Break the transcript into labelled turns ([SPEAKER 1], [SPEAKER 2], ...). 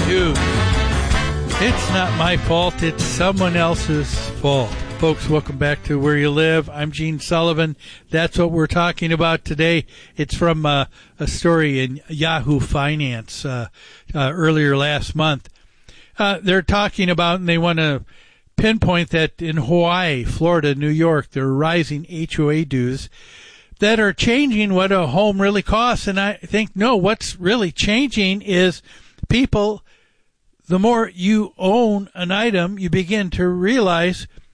[SPEAKER 1] to It's Not My Fault, It's Someone Else's Fault. Folks, welcome back to Where You Live. I'm Gene Sullivan. That's what we're talking about today. It's from a story in Yahoo Finance earlier last month. They're talking about, and they want to pinpoint that in Hawaii, Florida, New York, there are rising HOA dues that are changing what a home really costs. And I think, no, what's really changing is people, the more you own an item, you begin to realize